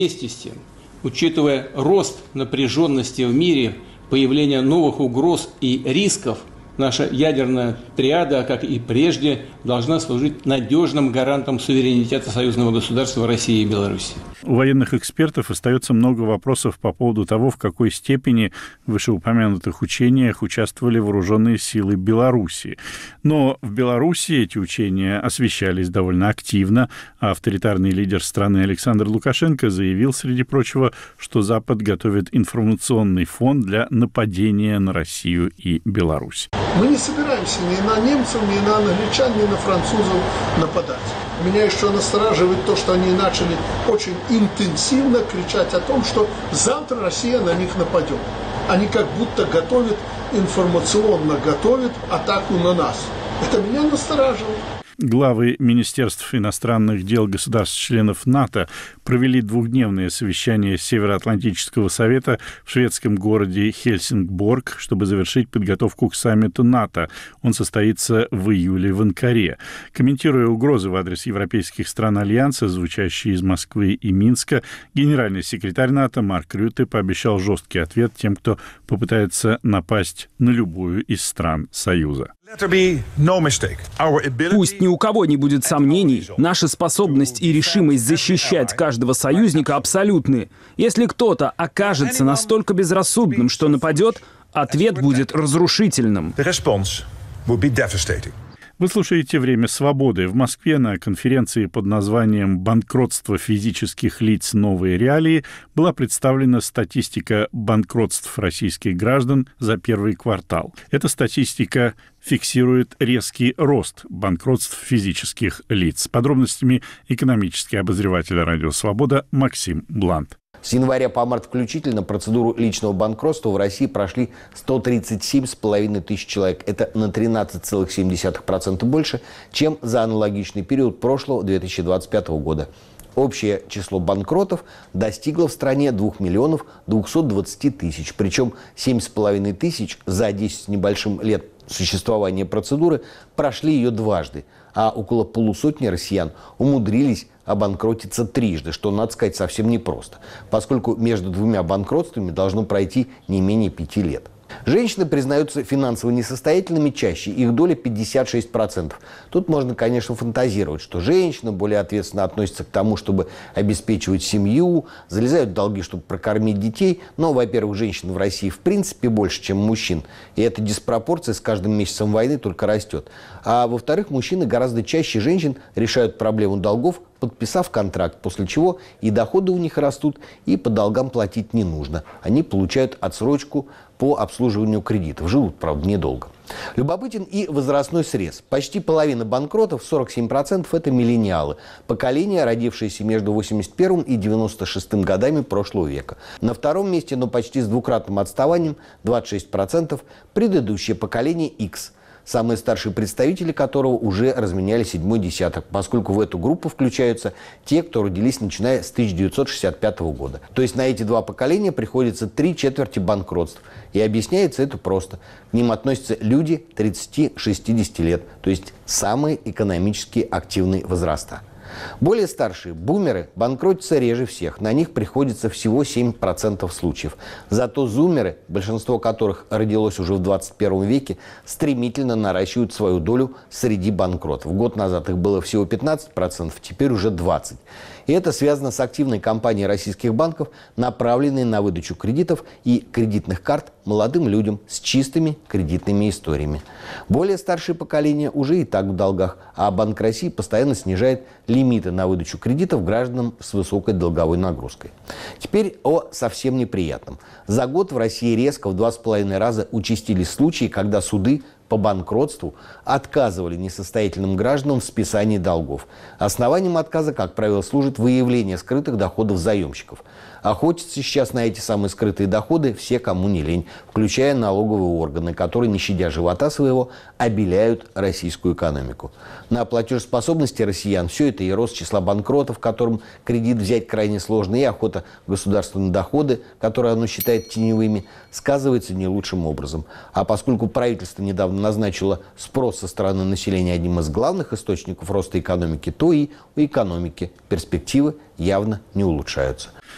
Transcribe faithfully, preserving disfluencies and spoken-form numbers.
Вместе с тем, учитывая рост напряженности в мире, появление новых угроз и рисков, наша ядерная триада, как и прежде, должна служить надежным гарантом суверенитета союзного государства России и Беларуси. У военных экспертов остается много вопросов по поводу того, в какой степени в вышеупомянутых учениях участвовали вооруженные силы Беларуси. Но в Беларуси эти учения освещались довольно активно, а авторитарный лидер страны Александр Лукашенко заявил, среди прочего, что Запад готовит информационный фон для нападения на Россию и Беларусь. Мы не собираемся ни на немцев, ни на англичан, ни на французов нападать. Меня еще настораживает то, что они начали очень интенсивно кричать о том, что завтра Россия на них нападет. Они как будто готовят, информационно готовят атаку на нас. Это меня настораживает. Главы Министерств иностранных дел государств-членов НАТО провели двухдневное совещание Североатлантического совета в шведском городе Хельсингборг, чтобы завершить подготовку к саммиту НАТО. Он состоится в июле в Анкаре. Комментируя угрозы в адрес европейских стран Альянса, звучащие из Москвы и Минска, генеральный секретарь НАТО Марк Рютте пообещал жесткий ответ тем, кто попытается напасть на любую из стран Союза. Пусть ни у кого не будет сомнений, наша способность и решимость защищать каждого союзника абсолютны. Если кто-то окажется настолько безрассудным, что нападет, ответ будет разрушительным. Вы слушаете «Время свободы». В Москве на конференции под названием «Банкротство физических лиц. Новые реалии» была представлена статистика банкротств российских граждан за первый квартал. Эта статистика фиксирует резкий рост банкротств физических лиц. С подробностями экономический обозреватель «Радио Свобода» Максим Блант. С января по март включительно процедуру личного банкротства в России прошли сто тридцать семь с половиной тысяч человек. Это на тринадцать целых семь десятых процента больше, чем за аналогичный период прошлого две тысячи двадцать пятого года. Общее число банкротов достигло в стране двух миллионов двухсот двадцати тысяч. Причем семь с половиной тысяч за десять с небольшим лет существования процедуры прошли ее дважды. А около полусотни россиян умудрились обанкротиться трижды, что, надо сказать, совсем непросто, поскольку между двумя банкротствами должно пройти не менее пяти лет. Женщины признаются финансово несостоятельными чаще, их доля пятьдесят шесть процентов. Тут можно, конечно, фантазировать, что женщины более ответственно относятся к тому, чтобы обеспечивать семью, залезают в долги, чтобы прокормить детей. Но, во-первых, женщин в России в принципе больше, чем мужчин, и эта диспропорция с каждым месяцем войны только растет. А во-вторых, мужчины гораздо чаще женщин решают проблему долгов, подписав контракт, после чего и доходы у них растут, и по долгам платить не нужно. Они получают отсрочку по обслуживанию кредитов. Живут, правда, недолго. Любопытен и возрастной срез. Почти половина банкротов, сорок семь процентов, это миллениалы. Поколение, родившееся между восемьдесят первым и девяносто шестым годами прошлого века. На втором месте, но почти с двукратным отставанием, двадцать шесть процентов, предыдущее поколение X. Самые старшие представители которого уже разменяли седьмой десяток, поскольку в эту группу включаются те, кто родились начиная с тысяча девятьсот шестьдесят пятого года. То есть на эти два поколения приходится три четверти банкротств. И объясняется это просто. К ним относятся люди тридцати-шестидесяти лет, то есть самые экономически активные возраста. Более старшие, бумеры, банкротятся реже всех. На них приходится всего семь процентов случаев. Зато зумеры, большинство которых родилось уже в двадцать первом веке, стремительно наращивают свою долю среди банкротов. Год назад их было всего пятнадцать процентов, теперь уже двадцать процентов. И это связано с активной кампанией российских банков, направленной на выдачу кредитов и кредитных карт молодым людям с чистыми кредитными историями. Более старшее поколение уже и так в долгах, а Банк России постоянно снижает лимиты на выдачу кредитов гражданам с высокой долговой нагрузкой. Теперь о совсем неприятном. За год в России резко в два с половиной раза участились случаи, когда суды по банкротству отказывали несостоятельным гражданам в списании долгов. Основанием отказа, как правило, служит выявление скрытых доходов заемщиков. Охотятся сейчас на эти самые скрытые доходы все, кому не лень, включая налоговые органы, которые, не щадя живота своего, обеляют российскую экономику. На платежеспособности россиян все это и рост числа банкротов, которым кредит взять крайне сложно, и охота государства на доходы, которые оно считает теневыми, сказывается не лучшим образом. А поскольку правительство недавно назначило спрос со стороны населения одним из главных источников роста экономики, то и у экономики перспективы явно не улучшаются.